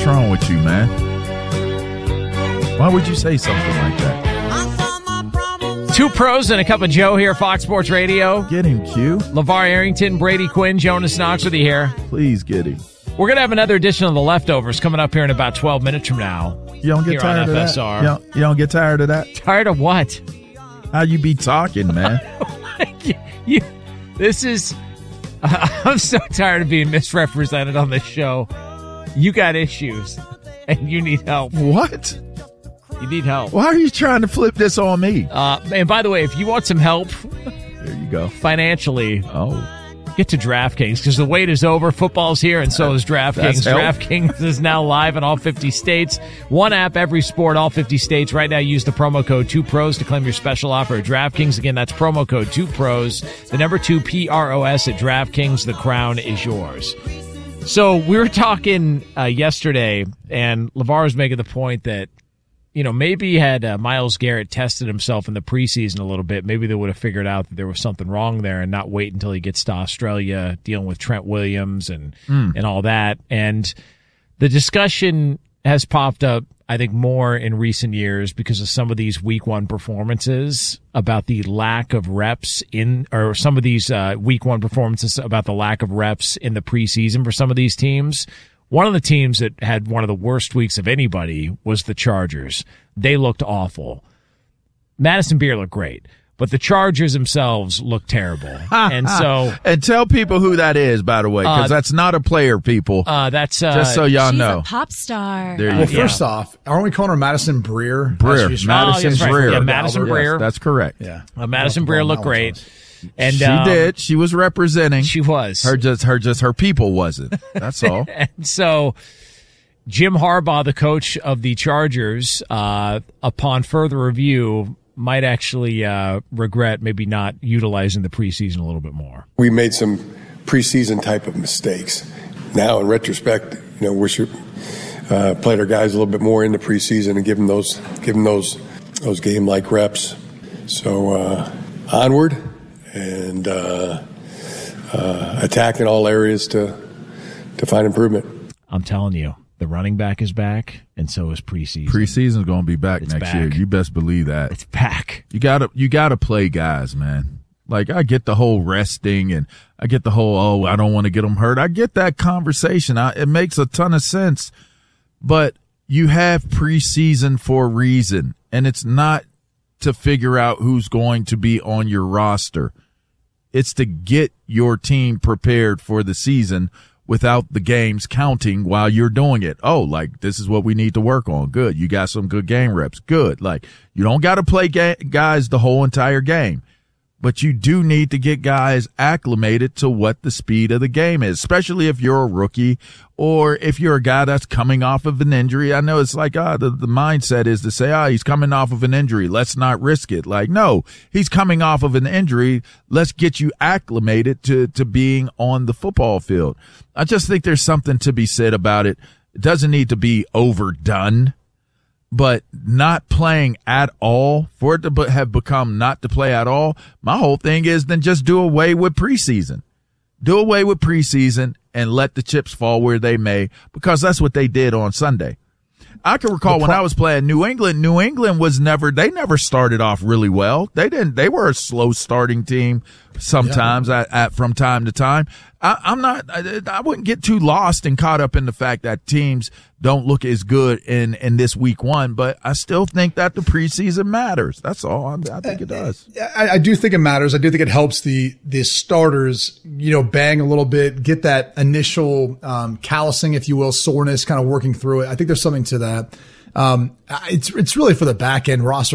What's wrong with you, man? Why would you say something like that? Two pros and a cup of Joe here, Fox Sports Radio. Get him, Q. LeVar Arrington, Brady Quinn, Jonas Knox with you here. Please get him. We're going to have another edition of The Leftovers coming up here in about 12 minutes from now. You don't get tired of FSR. that? You don't get tired of that? Tired of what? How you be talking, man? I'm so tired of being misrepresented on this show. You got issues, and you need help. What? You need help. Why are you trying to flip this on me? And by the way, if you want some help, there you go. Financially, get to DraftKings because the wait is over. Football's here, and so is DraftKings. DraftKings is now live in all 50 states. One app, every sport, all 50 states. Right now, use the promo code 2pros to claim your special offer at DraftKings. Again, that's promo code 2pros, the number 2 PROS at DraftKings. The crown is yours. So we were talking yesterday, and LeVar was making the point that, maybe had Myles Garrett tested himself in the preseason a little bit, maybe they would have figured out that there was something wrong there and not wait until he gets to Australia dealing with Trent Williams and all that. And the discussion has popped up, I think, more in recent years because of some of these week one performances about the lack of reps some of these week one performances about the lack of reps in the preseason for some of these teams. One of the teams that had one of the worst weeks of anybody was the Chargers. They looked awful. Madison Beer looked great, but the Chargers themselves looked terrible. And tell people who that is, by the way, because that's not a player, people. That's just so y'all know. She's a pop star. First off, aren't we calling her Madison Breer? Madison Breer. Yeah, Madison Breer. Yes, that's correct. Yeah, Madison Breer looked great. And she did. She was representing. She was. Her people wasn't. That's all. And so Jim Harbaugh, the coach of the Chargers, upon further review, might actually regret maybe not utilizing the preseason a little bit more. We made some preseason type of mistakes. Now, in retrospect, we should played our guys a little bit more in the preseason and give them those game-like reps. So onward. And attack in all areas to find improvement. I'm telling you, the running back is back, and so is preseason. Preseason's going to be back next year. You best believe that. It's back. You gotta play guys, man. Like, I get the whole resting, and I get the whole, I don't want to get them hurt. I get that conversation. It makes a ton of sense. But you have preseason for a reason, and it's not to figure out who's going to be on your roster. It's to get your team prepared for the season without the games counting while you're doing it. This is what we need to work on. Good. You got some good game reps. Good. You don't got to play guys the whole entire game, but you do need to get guys acclimated to what the speed of the game is, especially if you're a rookie or if you're a guy that's coming off of an injury. I know it's the mindset is to say, he's coming off of an injury. Let's not risk it. No, he's coming off of an injury. Let's get you acclimated to being on the football field. I just think there's something to be said about it. It doesn't need to be overdone. But not playing at all, for it to have become not to play at all, my whole thing is then just do away with preseason. Do away with preseason and let the chips fall where they may, because that's what they did on Sunday. I can recall when I was playing New England they never started off really well. They were a slow starting team sometimes from time to time. I wouldn't get too lost and caught up in the fact that teams don't look as good in this week one, but I still think that the preseason matters. That's all. I think it does. I do think it matters. I do think it helps the starters, bang a little bit, get that initial callousing, if you will, soreness kind of working through it. I think there's something to that. It's really for the back end roster